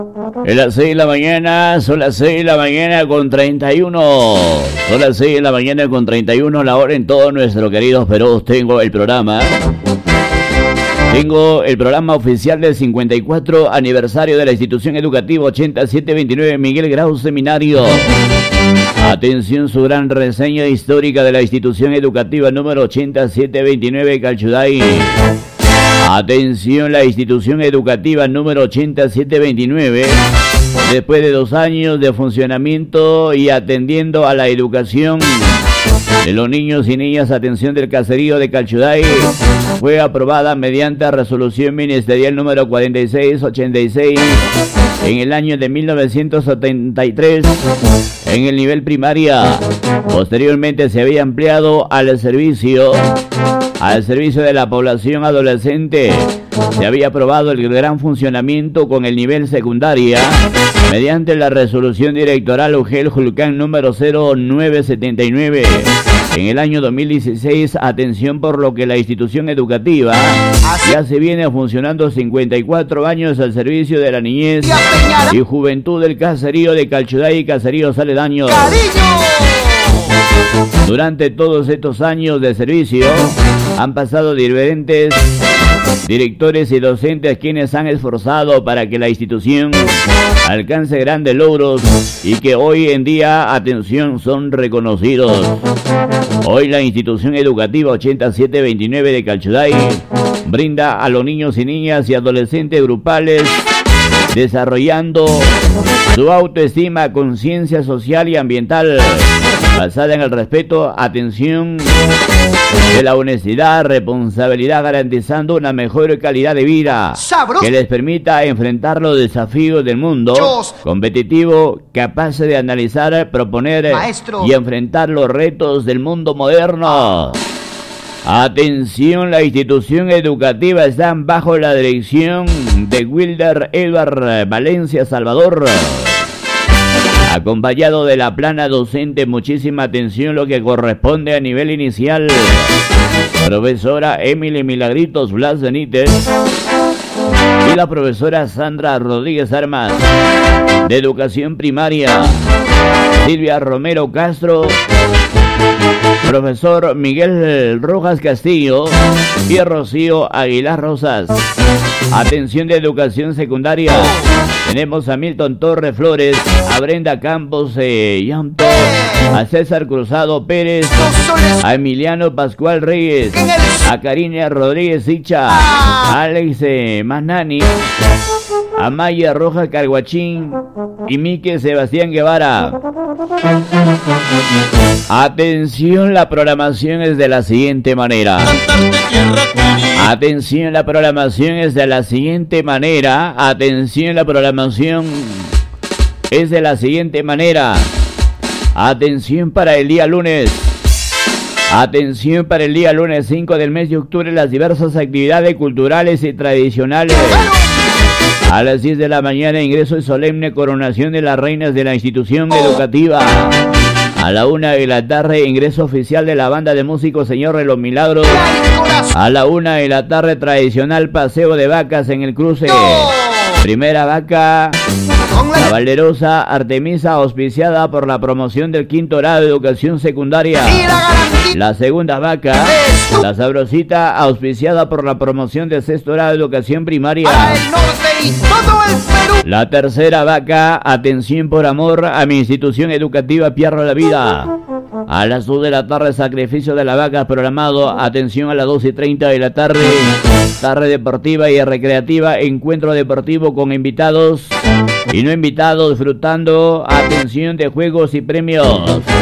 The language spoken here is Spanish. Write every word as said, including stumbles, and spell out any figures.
En las seis de la mañana, son las seis de la mañana con treinta y uno. Son las seis de la mañana con treinta y uno, la hora en todos nuestros queridos Perú. Tengo el programa. Tengo el programa oficial del cincuenta y cuatro aniversario de la institución educativa ochenta y siete veintinueve Miguel Grau Seminario. Atención, su gran reseña histórica de la institución educativa número ochenta y siete veintinueve Calchuday. Atención, la institución educativa número ochenta y siete veintinueve, después de dos años de funcionamiento y atendiendo a la educación de los niños y niñas, atención del caserío de Calchuday, fue aprobada mediante resolución ministerial número cuarenta y seis ochenta y seis en el año de mil novecientos setenta y tres en el nivel primaria. Posteriormente se había ampliado al servicio al servicio de la población adolescente. Se había aprobado el gran funcionamiento con el nivel secundaria mediante la resolución directoral U G E L Julcán número cero nueve setenta y nueve en el año dos mil dieciséis. Atención, por lo que la institución educativa ya se viene funcionando cincuenta y cuatro años al servicio de la niñez y juventud del caserío de Calchuday y caseríos aledaños. Durante todos estos años de servicio han pasado diferentes directores y docentes quienes han esforzado para que la institución alcance grandes logros y que hoy en día, atención, son reconocidos. Hoy la institución educativa ochenta y siete veintinueve de Calchuday brinda a los niños y niñas y adolescentes grupales, desarrollando su autoestima, conciencia social y ambiental basada en el respeto, atención de la honestidad, responsabilidad, garantizando una mejor calidad de vida que les permita enfrentar los desafíos del mundo competitivo, capaz de analizar, proponer Maestro. y enfrentar los retos del mundo moderno. Atención, la institución educativa está bajo la dirección de Wilder Edward Valencia Salvador, acompañado de la plana docente. Muchísima atención, lo que corresponde a nivel inicial. Profesora Emily Milagritos Blas Benítez y la profesora Sandra Rodríguez Armas. De educación primaria, Silvia Romero Castro, profesor Miguel Rojas Castillo y Rocío Aguilar Rosas. Atención, de educación secundaria, tenemos a Milton Torres Flores, a Brenda Campos eh, Llanto, a César Cruzado Pérez, a Emiliano Pascual Reyes, a Karina Rodríguez Sicha, a Alex eh, Manani, a Maya Rojas Carguachín y Mique Sebastián Guevara. Atención, la programación es de la siguiente manera. Atención, la programación es de la siguiente manera. Atención, la programación es de la siguiente manera. Atención para el día lunes. Atención para el día lunes cinco del mes de octubre, las diversas actividades culturales y tradicionales. A las diez de la mañana, ingreso y solemne coronación de las reinas de la institución educativa. A la una de la tarde, ingreso oficial de la banda de músicos Señor de los Milagros. A la una de la tarde, tradicional paseo de vacas en el cruce. Primera vaca, la valerosa Artemisa, auspiciada por la promoción del quinto grado de educación secundaria. La segunda vaca, la Sabrosita, auspiciada por la promoción del sexto grado de educación primaria. La tercera vaca, atención por amor a mi institución educativa Pierro la Vida. A las dos de la tarde, sacrificio de la vaca programado. Atención, a las dos y treinta de la tarde, tarde deportiva y recreativa, encuentro deportivo con invitados y no invitados, disfrutando, atención, de juegos y premios.